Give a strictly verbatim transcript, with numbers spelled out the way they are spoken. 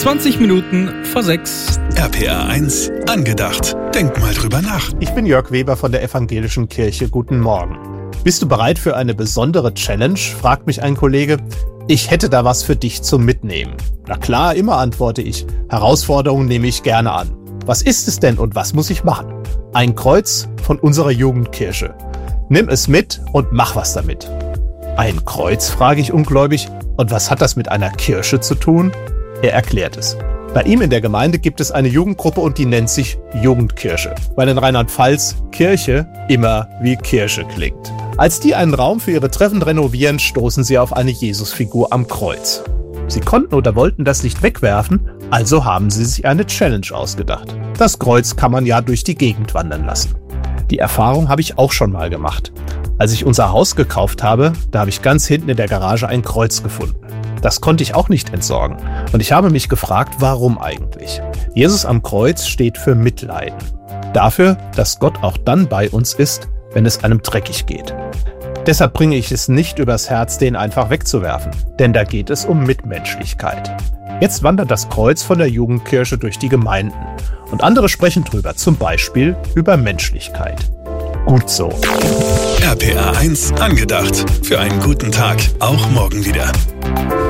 zwanzig Minuten vor sechs. R P R eins angedacht. Denk mal drüber nach. Ich bin Jörg Weber von der Evangelischen Kirche. Guten Morgen. Bist du bereit für eine besondere Challenge? Fragt mich ein Kollege. Ich hätte da was für dich zum Mitnehmen. Na klar, immer, antworte ich. Herausforderungen nehme ich gerne an. Was ist es denn und was muss ich machen? Ein Kreuz von unserer Jugendkirche. Nimm es mit und mach was damit. Ein Kreuz, frage ich ungläubig. Und was hat das mit einer Kirche zu tun? Er erklärt es. Bei ihm in der Gemeinde gibt es eine Jugendgruppe und die nennt sich Jugendkirche, weil in Rheinland-Pfalz Kirche immer wie Kirche klingt. Als die einen Raum für ihre Treffen renovieren, stoßen sie auf eine Jesusfigur am Kreuz. Sie konnten oder wollten das nicht wegwerfen, also haben sie sich eine Challenge ausgedacht. Das Kreuz kann man ja durch die Gegend wandern lassen. Die Erfahrung habe ich auch schon mal gemacht. Als ich unser Haus gekauft habe, da habe ich ganz hinten in der Garage ein Kreuz gefunden. Das konnte ich auch nicht entsorgen. Und ich habe mich gefragt, warum eigentlich? Jesus am Kreuz steht für Mitleiden. Dafür, dass Gott auch dann bei uns ist, wenn es einem dreckig geht. Deshalb bringe ich es nicht übers Herz, den einfach wegzuwerfen. Denn da geht es um Mitmenschlichkeit. Jetzt wandert das Kreuz von der Jugendkirche durch die Gemeinden. Und andere sprechen drüber, zum Beispiel über Menschlichkeit. Gut so. R P R eins angedacht. Für einen guten Tag. Auch morgen wieder.